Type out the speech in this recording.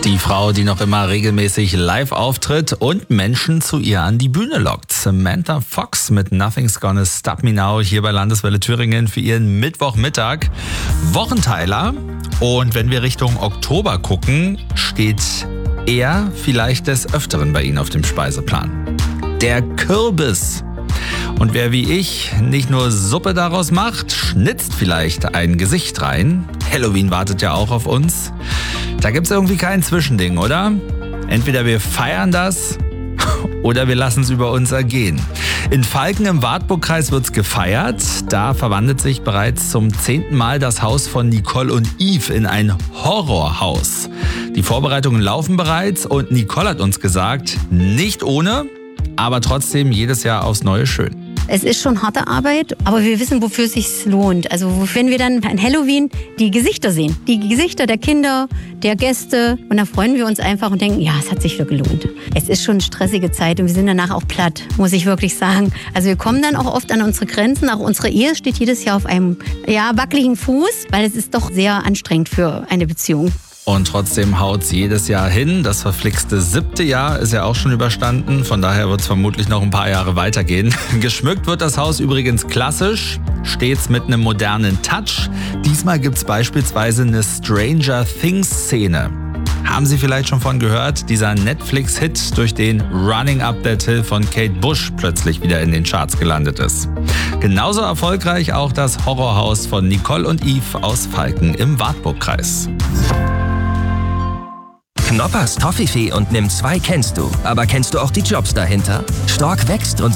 Die Frau, die noch immer regelmäßig live auftritt und Menschen zu ihr an die Bühne lockt. Samantha Fox mit Nothing's Gonna Stop Me Now hier bei Landeswelle Thüringen für ihren Mittwochmittag. Wochenteiler. Und wenn wir Richtung Oktober gucken, steht er vielleicht des Öfteren bei Ihnen auf dem Speiseplan. Der Kürbis. Und wer wie ich nicht nur Suppe daraus macht, schnitzt vielleicht ein Gesicht rein. Halloween wartet ja auch auf uns. Da gibt's irgendwie kein Zwischending, oder? Entweder wir feiern das oder wir lassen es über uns ergehen. In Falken im Wartburgkreis wird's gefeiert. Da verwandelt sich bereits zum 10. Mal das Haus von Nicole und Yves in ein Horrorhaus. Die Vorbereitungen laufen bereits und Nicole hat uns gesagt, nicht ohne, aber trotzdem jedes Jahr aufs Neue schön. Es ist schon harte Arbeit, aber wir wissen, wofür es sich lohnt. Also wenn wir dann an Halloween die Gesichter sehen, die Gesichter der Kinder, der Gäste, und da freuen wir uns einfach und denken, ja, es hat sich wieder gelohnt. Es ist schon eine stressige Zeit und wir sind danach auch platt, muss ich wirklich sagen. Also wir kommen dann auch oft an unsere Grenzen. Auch unsere Ehe steht jedes Jahr auf einem wackeligen Fuß, weil es ist doch sehr anstrengend für eine Beziehung. Und trotzdem haut's jedes Jahr hin. Das verflixte 7. Jahr ist ja auch schon überstanden. Von daher wird's vermutlich noch ein paar Jahre weitergehen. Geschmückt wird das Haus übrigens klassisch, stets mit einem modernen Touch. Diesmal gibt's beispielsweise eine Stranger Things-Szene. Haben Sie vielleicht schon von gehört? Dieser Netflix-Hit, durch den Running Up That Hill von Kate Bush plötzlich wieder in den Charts gelandet ist. Genauso erfolgreich auch das Horrorhaus von Nicole und Yves aus Falken im Wartburgkreis. Knoppers Toffifee und Nimm 2 kennst du. Aber kennst du auch die Jobs dahinter? Stork wächst und